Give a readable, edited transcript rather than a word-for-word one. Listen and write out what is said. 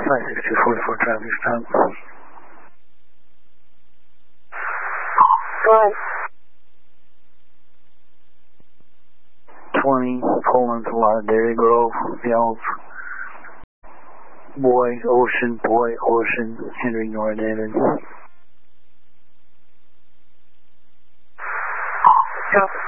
56244 traffic stop. Right. 20, Poland, Dairy Grove, Yelp. Boy, Ocean, Henry, Nora, David. Copy.